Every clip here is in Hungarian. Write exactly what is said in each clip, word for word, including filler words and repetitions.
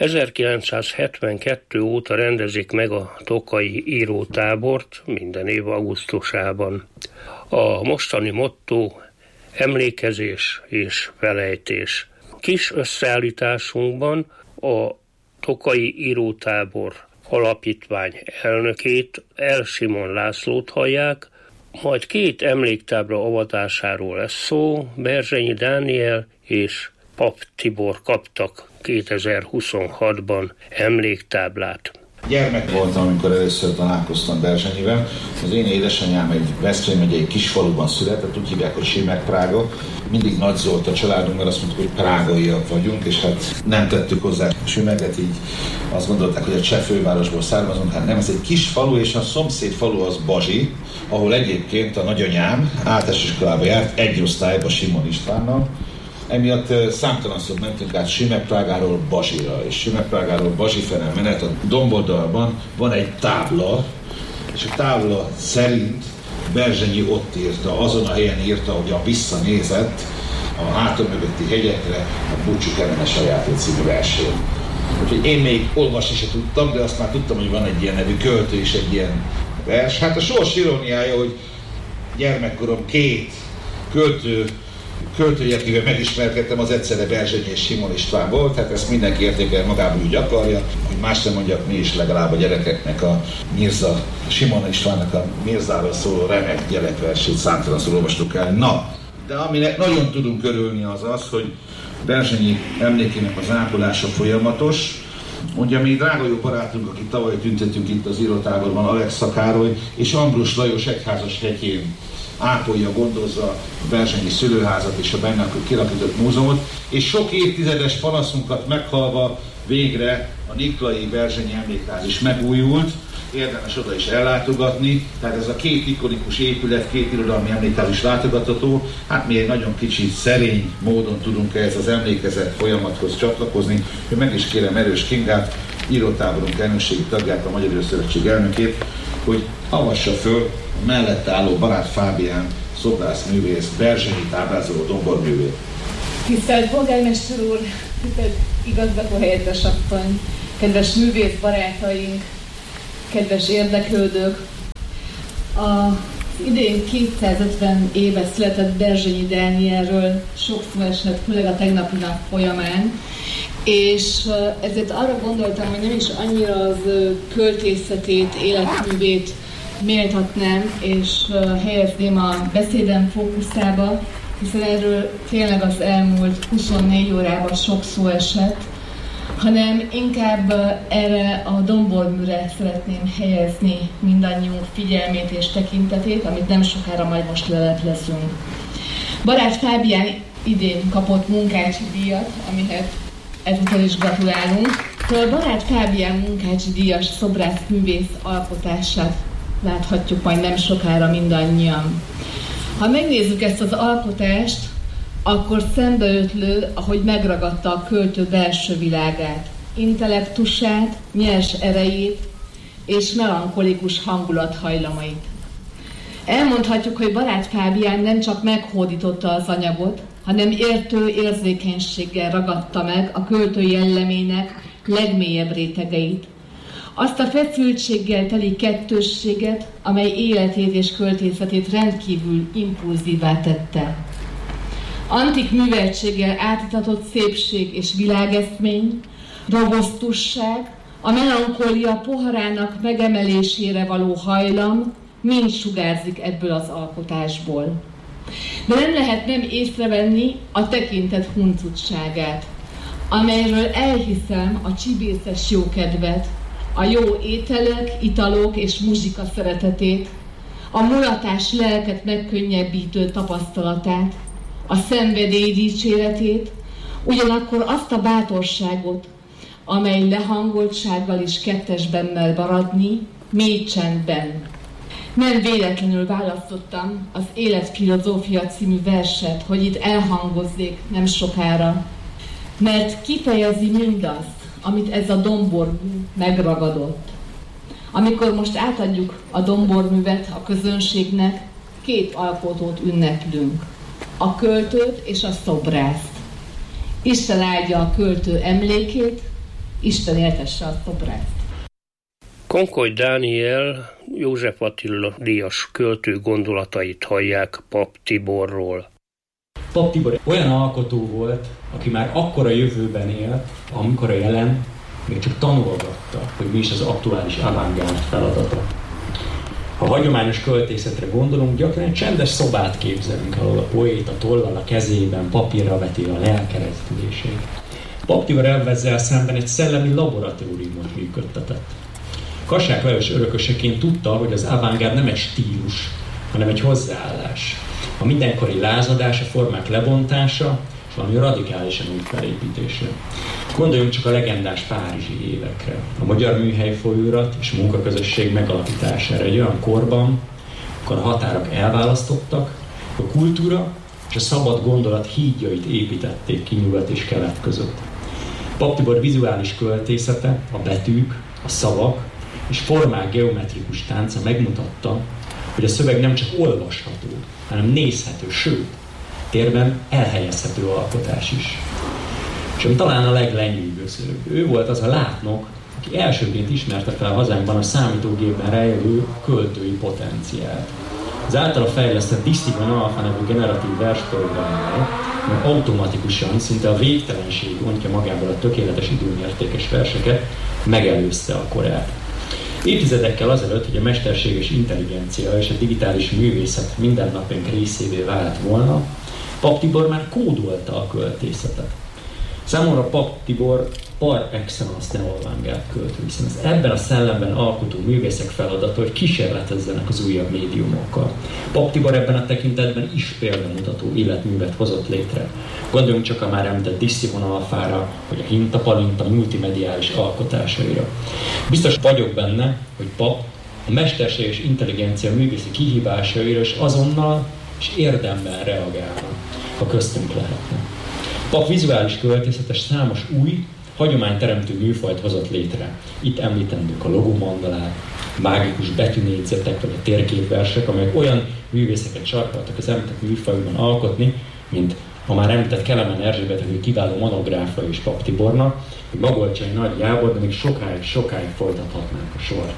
ezerkilencszázhetvenkettő óta rendezik meg a Tokaji írótábort minden év augusztusában. A mostani motto emlékezés és felejtés. Kis összeállításunkban a Tokaji írótábor alapítvány elnökét, El Simon Lászlót hallják, majd két emléktábla avatásáról lesz szó, Berzsenyi Dániel és Pap Tibor kaptak kétezer-huszonhatban emléktáblát. Gyermek voltam, amikor először találkoztam Berzsenyivel. Az én édesanyám egy Veszprém megyei kisfaluban született, úgy hívják, hogy Simek-Prága. Mindig Nagy Zolt a családunk, mert azt mondtuk, hogy prágaiak vagyunk, és hát nem tettük hozzá Simeget, így azt gondolták, hogy a cseh fővárosból származunk. Hát nem, ez egy kis falu, és a szomszéd falu az Bazsi, ahol egyébként a nagyanyám általános iskolába járt, egy osztályba Simon Istvánnal. Emiatt számtalanszor mentünk át Simek-Prágáról Bazsira, és Simek-Prágáról Bazsi felé menet a domboldalban van egy tábla, és a tábla szerint Berzsenyi ott írta, azon a helyen írta, hogy a visszanézett a hátam mögötti hegyekre a Búcsú Kemene sajátét című versén. Úgyhogy én még olvasni se tudtam, de azt már tudtam, hogy van egy ilyen nevű költő és egy ilyen vers. Hát a sors iróniája, hogy gyermekkorom két költő költői, akivel megismerkedtem, az egyszerre Berzsenyi és Simon István volt, tehát ezt mindenki értékel magában úgy akarja, hogy más nem mondjak, mi is legalább a gyerekeknek a Mirza, Simon Istvánnak a Mirzáról szóló remek gyerekversét számtalanszor olvastuk el. Na, de aminek nagyon tudunk örülni az az, hogy Berzsenyi emlékének az ápolása folyamatos. Ugye mi drága jó barátunk, akit tavaly tüntetünk itt az írótáborban, Alexa Károly és Ambrus Lajos Egyházashegyén ápolja, gondozza a Berzsenyi szülőházat és a benne kialakított múzeumot, és sok évtizedes panaszunkat meghalva végre a Niklai Berzsenyi Emlékház is megújult, érdemes oda is ellátogatni, tehát ez a két ikonikus épület, két irodalmi emlékház is látogatható, hát mi egy nagyon kicsi, szerény módon tudunk ehhez az emlékezet folyamathoz csatlakozni, hogy meg is kérem Erős Kingát, írótáborunk elnökségi tagját, a Magyar Író-szövetség elnökét, hogy avassa föl a mellette álló Barát Fábián szobrászművész, Berzsenyit ábrázoló domborművét. Tisztelt polgármester úr, tisztelt igazgató helyettes asszony, kedves művész barátaink, kedves érdeklődők! Az idén kétszázötven éve született Berzsenyi Dánielről sok szó esett, főleg a tegnapi nap folyamán, és ezért arra gondoltam, hogy nem is annyira az költészetét, életművét méltatnám, és helyezném a beszédem fókuszába, hiszen erről tényleg az elmúlt huszonnégy órában sok szó esett, hanem inkább erre a domborműre szeretném helyezni mindannyiunk figyelmét és tekintetét, amit nem sokára majd most leleplezünk. Barát Fábián idén kapott munkácsi díjat, amihez ezúttal is gratulálunk. Szóval Barát Fábián munkácsi díjas szobrászművész alkotását láthatjuk majd nem sokára mindannyian. Ha megnézzük ezt az alkotást, akkor szembeötlő, ahogy megragadta a költő belső világát, intellektusát, nyers erejét és melankolikus hangulathajlamait. Elmondhatjuk, hogy Barát Fábián nem csak meghódította az anyagot, hanem értő érzékenységgel ragadta meg a költő jellemének legmélyebb rétegeit. Azt a feszültséggel teli kettősséget, amely életét és költészetét rendkívül impulzívá tette. Antik műveltséggel átitatott szépség és világeszmény, robosztusság, a melankólia poharának megemelésére való hajlam mind sugárzik ebből az alkotásból. De nem lehet nem észrevenni a tekintet huncutságát, amelyről elhiszem a csibészes jókedvet, a jó ételek, italok és muzsika szeretetét, a mulatás lelket megkönnyebbítő tapasztalatát, a szenvedély dicséretét, ugyanakkor azt a bátorságot, amely lehangoltsággal is kettesben mer maradni, mély csendben. Nem véletlenül választottam az Életfilozófia című verset, hogy itt elhangozzék nem sokára, mert kifejezi mindazt, amit ez a dombormű megragadott. Amikor most átadjuk a domborművet a közönségnek, két alkotót ünneplünk, a költőt és a szobrászt. Isten áldja a költő emlékét, Isten éltesse a szobrát. Konkoly Dániel József Attila díjas költő gondolatait hallják Papp Tiborról. Papp Tibor olyan alkotó volt, aki már akkor a jövőben élt, amikor a jelen még csak tanulgatta, hogy mi is az aktuális avantgárd feladata. Ha hagyományos költészetre gondolunk, gyakran egy csendes szobát képzelünk, ahol a poéta tollal a kezében papírra veti a lelkerezdülését. Papp Tibor elvezzel szemben egy szellemi laboratóriumot működtetett. Kassák Lajos örököseként tudta, hogy az avantgárd nem egy stílus, hanem egy hozzáállás. A mindenkori lázadás, a formák lebontása, és valami radikálisan új felépítése. Gondoljunk csak a legendás párizsi évekre, a Magyar Műhely Folyóirat és munkaközösség megalapítására egy olyan korban, akkor a határok elválasztottak, a kultúra és a szabad gondolat hídjait építették ki nyugat és kelet között. Papp Tibor vizuális költészete, a betűk, a szavak és formák geometrikus tánca megmutatta, hogy a szöveg nem csak olvasható, hanem nézhető, sőt, térben elhelyezhető alkotás is. És ami talán a leglenyűgözőbb, ő volt az a látnok, aki elsőként ismerte fel hazánkban a számítógépben rejlő költői potenciált. Az általa fejlesztett Disztigon Alpha nevű generatív versprogrammal, mert automatikusan, szinte a végtelenség ontja magából a tökéletes időmértékes verseket, megelőzte a korát. Évtizedekkel azelőtt, hogy a mesterséges intelligencia és a digitális művészet mindennapjánk részévé vált volna, Papp Tibor már kódolta a költészetet. Számomra Papp Tibor par excellence neo-avantgárd költő, hiszen az ebben a szellemben alkotó művészek feladata, hogy kísérletezzenek az újabb médiumokkal. Papp Tibor ebben a tekintetben is példamutató életművet hozott létre. Gondoljunk csak a már említett Disztigon Alphára, vagy a Hinta Palinta multimediális alkotásaira. Biztos vagyok benne, hogy Papp a mesterséges intelligencia művészi kihívásaira is azonnal és érdemben reagálna, ha köztünk lehetne. Papp vizuális költészetes számos új, hagyományteremtő műfajt hozott létre. Itt említendők a logomandalák, mágikus betűnégyzetek vagy a térképversek, amelyek olyan művészeket sarkaltak az említett műfajban alkotni, mint a már említett Kelemen Erzsébet, aki kiváló monográfa és Papp Tibornak, vagy Magolcsai Nagy Gábor, de még sokáig, sokáig folytathatnánk a sort.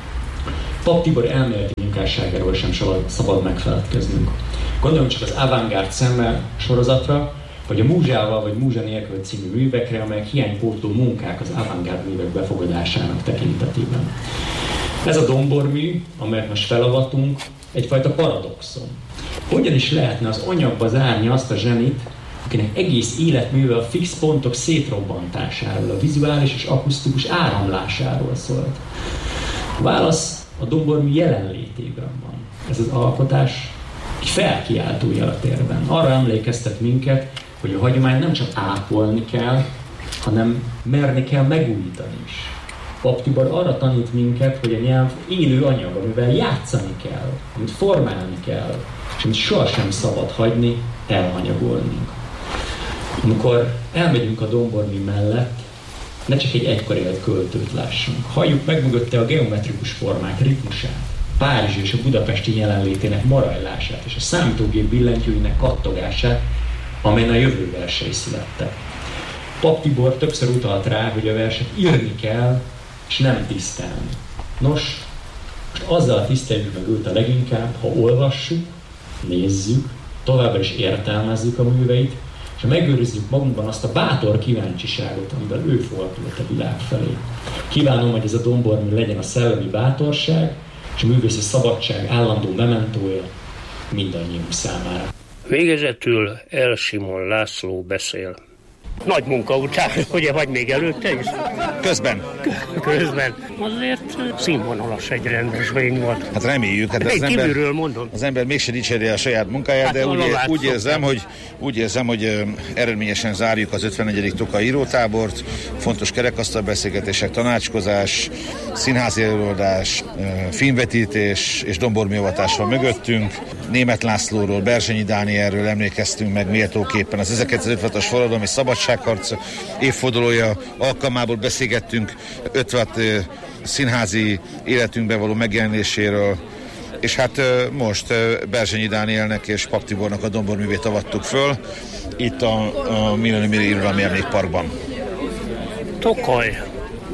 Papp Tibor elméleti munkásságáról sem szabad megfeledkeznünk. Gondoljunk csak az Avantgárd szemmel sorozatra, vagy a Múzsával vagy Múzsa nélkül című művekre, amelyek hiánypótló munkák az avantgárd művek befogadásának tekintetében. Ez a dombormű, amelyet most felavatunk, egyfajta paradoxon. Hogyan is lehetne az anyagba zárni azt a zsenit, akinek egész életműve a fix pontok szétrobbantásáról, a vizuális és akusztikus áramlásáról szólt? A válasz a dombormű jelenlétében van. Ez az alkotás egy felkiáltó jel a térben. Arra emlékeztet minket, hogy a hagyomány nem csak ápolni kell, hanem merni kell megújítani is. Papp Tibor arra tanít minket, hogy a nyelv élő anyag, amivel játszani kell, amit formálni kell, és amit sohasem szabad hagyni, elhanyagolni. Amikor elmegyünk a dombormű mellett, ne csak egy egykor élt költőt lássunk. Halljuk meg mögötte a geometrikus formák ritmusát, Párizs és a budapesti jelenlétének marajlását és a számítógép billentyűinek kattogását, amelyen a jövő versei születtek. Papp Tibor többször utalt rá, hogy a verset írni kell, és nem tisztelni. Nos, most azzal tiszteljük meg őt a leginkább, ha olvassuk, nézzük, továbbra is értelmezzük a műveit, és ha megőrizzük magunkban azt a bátor kíváncsiságot, amivel ő fordult a világ felé. Kívánom, hogy ez a dombormű legyen a szellemi bátorság és a művészi szabadság állandó mementója mindannyiunk számára. Végezetül El Simon László beszél. Nagy munka után, ugye, vagy még előtte is? Közben. Közben. Azért színvonalas egy rendezvény volt. Hát reméljük. Hát az ember, kívülről mondom. Az ember mégse dicséri a saját munkáját, hát de úgy, úgy, érzem, hogy, úgy érzem, hogy eredményesen zárjuk az ötvennegyedik Tokay írótábort. Fontos kerekasztalbeszélgetések, tanácskozás, színházi előadás, filmvetítés és domborműavatás van mögöttünk. Németh Lászlóról, Berzsenyi Dánielről emlékeztünk meg méltóképpen. Az ezerkilencszázötvenes forradalmi szabadságharc évfordulója alkalmából beszélgettünk ötven színházi életünkben való megjelenéséről, és hát most Berzsenyi Dánielnek és Papp Tibornak a domborművét avattuk föl itt a, a Millenniumi Irodalmi Emlékparkban. Tokay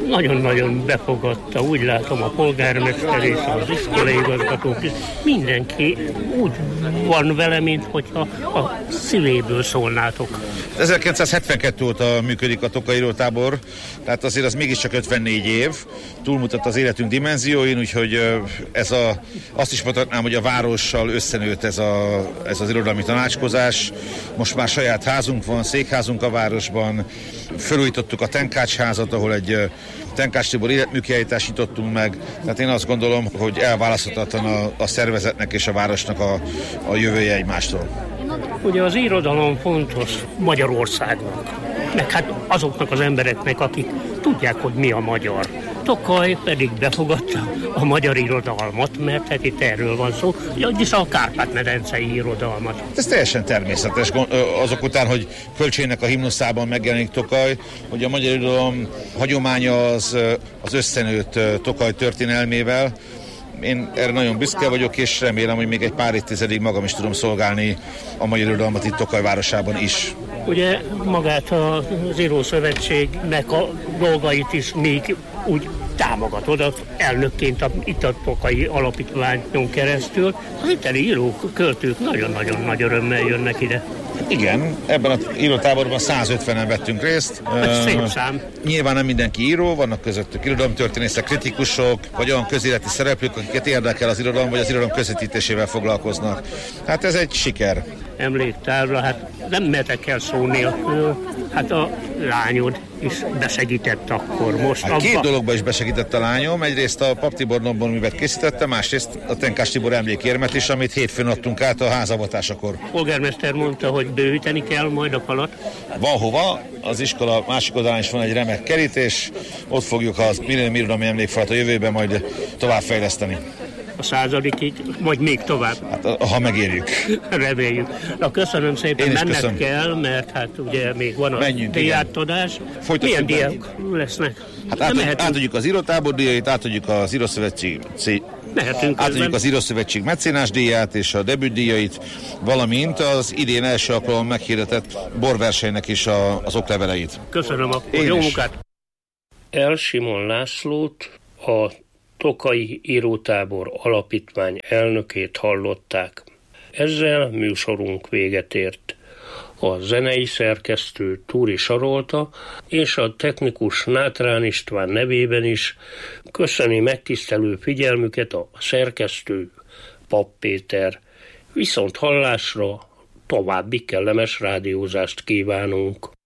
nagyon-nagyon befogadta, úgy látom a polgármester és az iskolai igazgatók is. Mindenki úgy van vele, mint hogyha a szívéből szólnátok. ezerkilencszázhetvenkettő óta működik a Tokaj írótábor, tehát azért az mégiscsak ötvennégy év, túlmutat az életünk dimenzióin, úgyhogy ez a, azt is mondhatnám, hogy a várossal összenőtt ez, a, ez az irodalmi tanácskozás. Most már saját házunk van, székházunk a városban, felújítottuk a Tenkács házat, ahol egy Tenkács Tibor életműkiállítást nyitottunk meg, tehát én azt gondolom, hogy elválaszthatatlan a, a szervezetnek és a városnak a, a jövője egymástól. Ugye az irodalom fontos Magyarországnak, meg hát azoknak az embereknek, akik tudják, hogy mi a magyar. Tokaj pedig befogadta a magyar irodalmat, mert hát itt erről van szó, vagyis a Kárpát-medencei irodalmat. Ez teljesen természetes, azok után, hogy Kölcsénynek a himnuszában megjelenik Tokaj, hogy a magyar irodalom hagyománya az, az összenőtt Tokaj történelmével. Én erre nagyon büszke vagyok, és remélem, hogy még egy pár évtizedig magam is tudom szolgálni a magyar irodalmat itt Tokaj városában is. Ugye magát az Írószövetségnek a dolgait is még úgy támogatod, az elnökként a, itt a Tokaji Alapítványon keresztül. Az itteni írók, költők nagyon-nagyon nagy örömmel jönnek ide. Igen, ebben az írótáborban százötvenen vettünk részt. Szép szám. Nyilván nem mindenki író, vannak közöttük irodalomtörténészek, kritikusok, vagy olyan közéleti szereplők, akiket érdekel az irodalom, vagy az irodalom közvetítésével foglalkoznak. Hát ez egy siker. Emléktárra, hát nem mehetek el szó nélkül, hát a lányod is besegített akkor most. Hát két dologban is besegített a lányom, egyrészt a Pap Tibor Nobelművet készítette, másrészt a Tenkács Tibor emlékérmet is, amit hétfőn adtunk át a házavatásakor. A polgármester mondta, hogy bővíteni kell majd a falat. Van hova, az iskola másik oldalán is van egy remek kerítés, ott fogjuk az Millennium Irodalmi Emlékfalat a jövőben majd továbbfejleszteni. A századikig, vagy még tovább. Hát, ha megérjük. Reméljük. Na, köszönöm szépen, menned köszönöm. kell, mert hát ugye még van a Menjünk, díjátadás. Milyen díjak lesznek? Hát át, átadjuk az írótábor díjait, átadjuk az Írószövetség, átadjuk az Írószövetség mecénás díját és a debüt díjait, valamint az idén első alkalommal meghirdetett borversenynek is a, az okleveleit. Köszönöm, akkor jó munkát! El Simon Lászlót, a Tokaji Írótábor Alapítvány elnökét hallották. Ezzel műsorunk véget ért. A zenei szerkesztő Túri Sarolta és a technikus Nátrán István nevében is köszöni megtisztelő figyelmüket a szerkesztő Papp Péter. Viszont hallásra további kellemes rádiózást kívánunk.